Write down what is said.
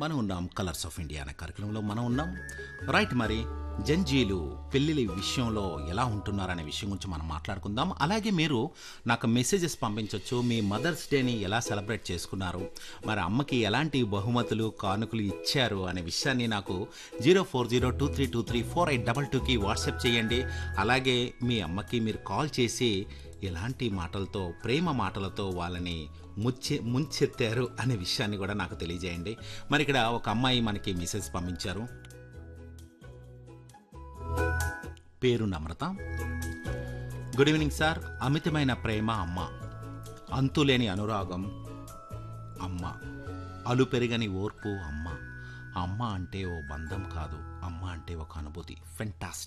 మనం ఉన్నాం colours of India అనే కార్యక్రమంలో మనం ఉన్నాం. రైట్, మరి జంజీలు పెళ్ళిళ్ళ విషయంలో ఎలా ఉంటున్నారనే విషయం గురించి మనం మాట్లాడుకుందాం. అలాగే మీరు నాకు మెసేజెస్ పంపించవచ్చు. మీ మదర్స్ డేని ఎలా సెలబ్రేట్ చేసుకున్నారు, మరి అమ్మకి ఎలాంటి బహుమతులు కానుకలు ఇచ్చారు అనే విషయాన్ని నాకు 0402323482కి వాట్సాప్ చేయండి. అలాగే మీ అమ్మకి మీరు కాల్ చేసి ఎలాంటి మాటలతో, ప్రేమ మాటలతో వాళ్ళని ముంచెత్తారు అనే విషయాన్ని కూడా నాకు తెలియజేయండి. మరి ఇక్కడ ఒక అమ్మాయి మనకి మెసేజ్ పంపించారు. పేరు నమ్రత. Good evening sir. అమితమైన ప్రేమ అమ్మ, అంతులేని అనురాగం అమ్మ, అలుపెరగని ఓర్పు అమ్మ. అమ్మ అంటే ఓ బంధం కాదు, అమ్మ అంటే ఒక అనుభూతి. ఫెంటాస్టిక్.